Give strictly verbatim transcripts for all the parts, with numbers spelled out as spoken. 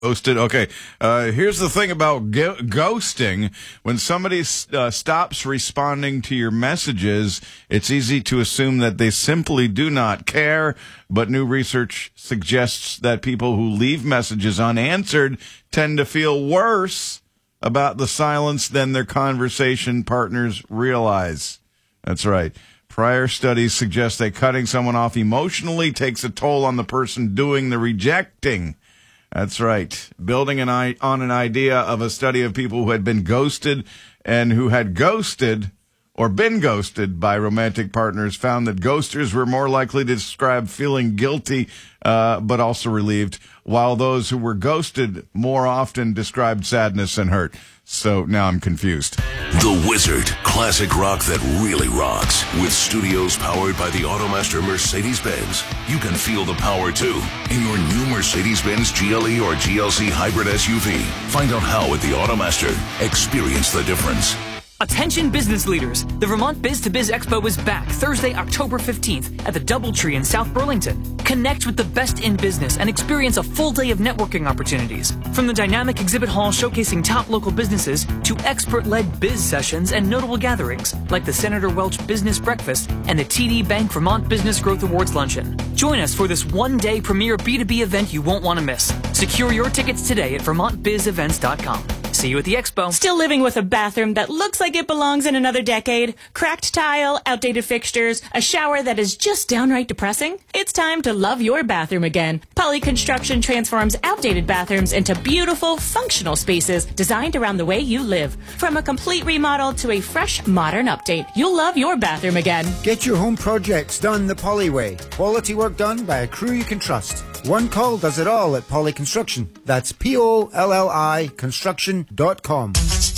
Ghosted. Okay. Uh, here's the thing about go- ghosting. When somebody uh, stops responding to your messages, it's easy to assume that they simply do not care. But new research suggests that people who leave messages unanswered tend to feel worse about the silence than their conversation partners realize. That's right. Prior studies suggest that cutting someone off emotionally takes a toll on the person doing the rejecting. That's right. Building an I- on an idea of a study of people who had been ghosted and who had ghosted or been ghosted by romantic partners found that ghosters were more likely to describe feeling guilty, uh, but also relieved, while those who were ghosted more often described sadness and hurt. So now I'm confused. The Wizard, classic rock that really rocks. With studios powered by the Automaster Mercedes-Benz. You can feel the power, too, in your new Mercedes-Benz G L E or G L C hybrid S U V. Find out how at the Automaster. Experience the difference. Attention business leaders, the Vermont Biz to Biz Expo is back Thursday, October fifteenth at the Doubletree in South Burlington. Connect with the best in business and experience a full day of networking opportunities. From the dynamic exhibit hall showcasing top local businesses to expert-led biz sessions and notable gatherings like the Senator Welch Business Breakfast and the T D Bank Vermont Business Growth Awards Luncheon. Join us for this one-day premier B two B event you won't want to miss. Secure your tickets today at vermont biz events dot com. See you at the expo. Still living with a bathroom that looks like it belongs in another decade? Cracked tile, outdated fixtures, a shower that is just downright depressing? It's time to love your bathroom again. Poly Construction transforms outdated bathrooms into beautiful, functional spaces designed around the way you live. From a complete remodel to a fresh, modern update, you'll love your bathroom again. Get your home projects done the Poly way. Quality work done by a crew you can trust. One call does it all at Poly Construction. That's P O L L I construction dot com.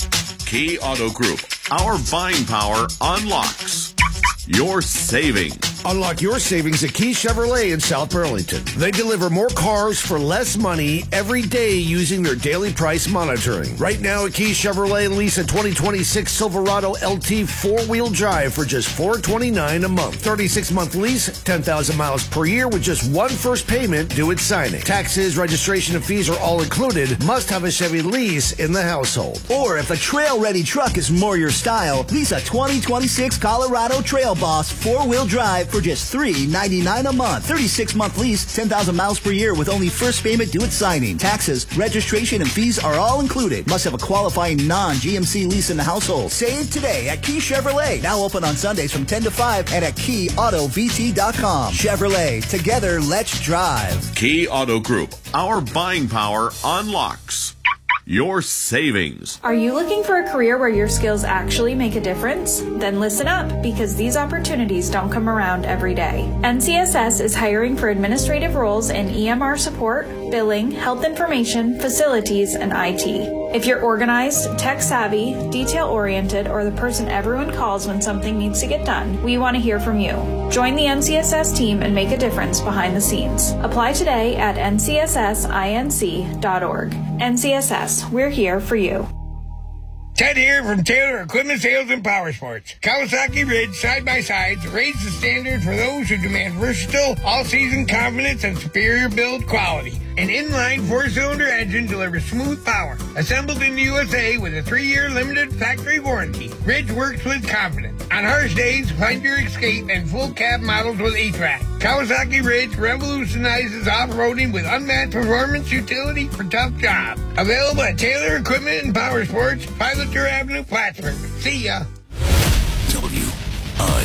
Key Auto Group. Our buying power unlocks your savings. Unlock your savings at Key Chevrolet in South Burlington. They deliver more cars for less money every day using their daily price monitoring. Right now at Key Chevrolet, lease a twenty twenty-six Silverado L T four-wheel drive for just four hundred twenty-nine dollars a month. thirty-six month lease, ten thousand miles per year with just one first payment due at signing. Taxes, registration, and fees are all included. Must have a Chevy lease in the household. Or if a trail-ready truck is more your style, lease a twenty twenty-six Colorado Trail Boss four-wheel drive for just three hundred ninety-nine dollars a month. thirty-six month lease, ten thousand miles per year with only first payment due at signing. Taxes, registration, and fees are all included. Must have a qualifying non-G M C lease in the household. Save today at Key Chevrolet. Now open on Sundays from ten to five and at key auto v t dot com. Chevrolet. Together, let's drive. Key Auto Group. Our buying power unlocks your savings. Are you looking for a career where your skills actually make a difference? Then listen up, because these opportunities don't come around every day. N C S S is hiring for administrative roles in E M R support, billing, health information, facilities, and I T. If you're organized, tech-savvy, detail-oriented, or the person everyone calls when something needs to get done, we want to hear from you. Join the N C S S team and make a difference behind the scenes. Apply today at n c s s inc dot org. N C S S, we're here for you. Ted here from Taylor Equipment Sales and Power Sports. Kawasaki Ridge side-by-sides raise the standard for those who demand versatile, all-season confidence and superior build quality. An inline four-cylinder engine delivers smooth power. Assembled in the U S A with a three-year limited factory warranty, Ridge works with confidence. On harsh days, find your escape and full-cab models with H V A C. Kawasaki Ridge revolutionizes off-roading with unmatched performance utility for tough jobs. Available at Taylor Equipment and Power Sports, Piloter Avenue, Plattsburgh. See ya. W I